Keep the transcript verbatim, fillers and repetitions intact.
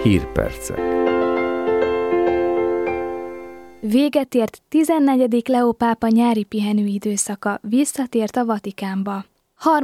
Hírpercek. Véget ért tizennegyedik Leó pápa nyári pihenő időszaka, visszatért a Vatikánba.